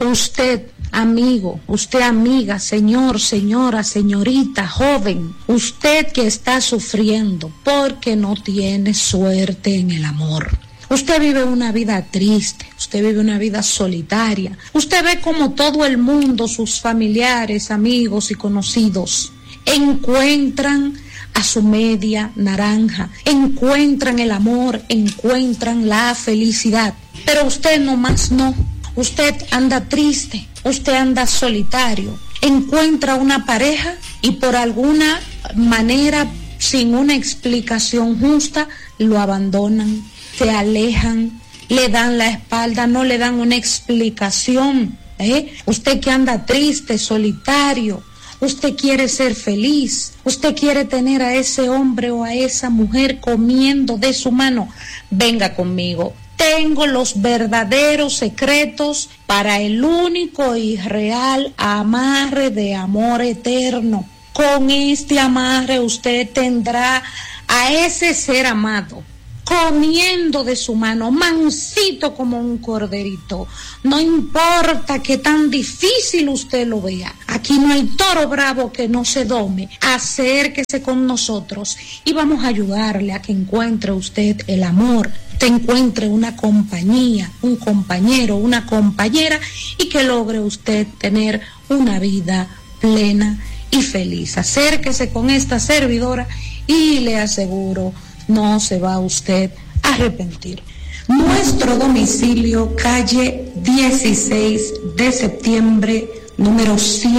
Usted, amigo, usted amiga, señor, señora, señorita, joven, usted que está sufriendo porque no tiene suerte en el amor. Usted vive una vida triste, usted vive una vida solitaria. Usted ve como todo el mundo, sus familiares, amigos y conocidos, encuentran a su media naranja, encuentran el amor, encuentran la felicidad. Pero usted nomás no. Usted anda triste, usted anda solitario, encuentra una pareja y por alguna manera, sin una explicación justa, lo abandonan, se alejan, le dan la espalda, no le dan una explicación. Usted que anda triste, solitario, usted quiere ser feliz, usted quiere tener a ese hombre o a esa mujer comiendo de su mano, venga conmigo. Tengo los verdaderos secretos para el único y real amarre de amor eterno. Con este amarre usted tendrá a ese ser amado comiendo de su mano, mansito como un corderito. No importa que tan difícil usted lo vea, aquí no hay toro bravo que no se dome. Acérquese con nosotros y vamos a ayudarle a que encuentre usted el amor, te encuentre una compañía, un compañero, una compañera y que logre usted tener una vida plena y feliz. Acérquese con esta servidora y le aseguro, no se va usted a arrepentir. Nuestro domicilio, calle 16 de septiembre, número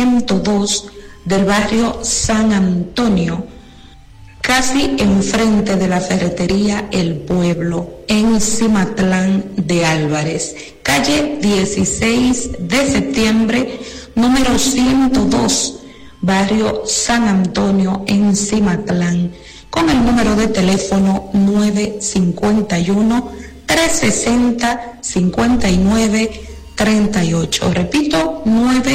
102 del barrio San Antonio, casi enfrente de la ferretería El Pueblo, en Cimatlán de Álvarez. Calle 16 de septiembre, número 102, barrio San Antonio, en Cimatlán, con el número de teléfono 951-360-5938. Repito,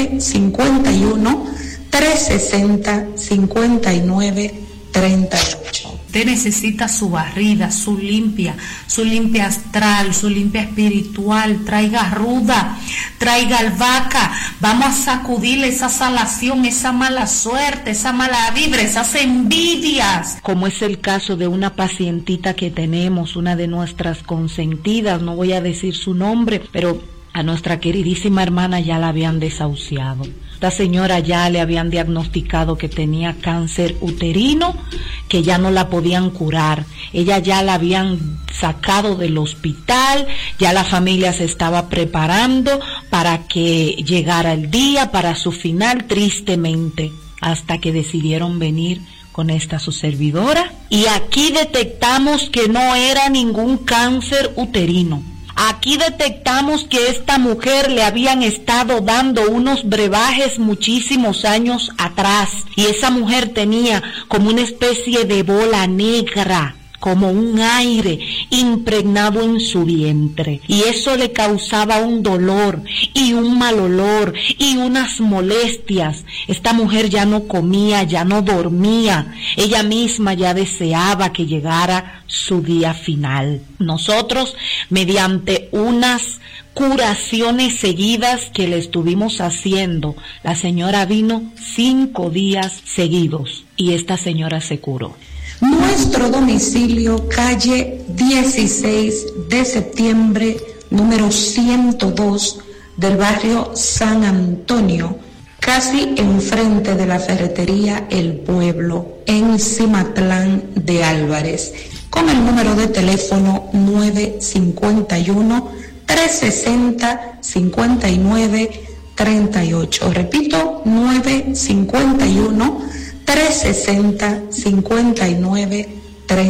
951-360-5938. Usted necesita su barrida, su limpia astral, su limpia espiritual. Traiga ruda, traiga albahaca. Vamos a sacudirle esa salación, esa mala suerte, esa mala vibra, esas envidias. Como es el caso de una pacientita que tenemos, una de nuestras consentidas, no voy a decir su nombre, pero a nuestra queridísima hermana ya la habían desahuciado. Esta señora ya le habían diagnosticado que tenía cáncer uterino, que ya no la podían curar. Ella ya la habían sacado del hospital, ya la familia se estaba preparando para que llegara el día, para su final, tristemente, hasta que decidieron venir con esta su servidora. Y aquí detectamos que no era ningún cáncer uterino. Aquí detectamos que esta mujer le habían estado dando unos brebajes muchísimos años atrás y esa mujer tenía como una especie de bola negra, como un aire impregnado en su vientre, y eso le causaba un dolor y un mal olor y unas molestias. Esta mujer ya no comía, ya no dormía, ella misma ya deseaba que llegara su día final. Nosotros, mediante unas curaciones seguidas que le estuvimos haciendo, la señora vino 5 días seguidos y esta señora se curó. Nuestro domicilio, calle 16 de septiembre, número 102 del barrio San Antonio, casi enfrente de la ferretería El Pueblo, en Cimatlán de Álvarez, con el número de teléfono 951-360-5938. Repito, 951-360-5938.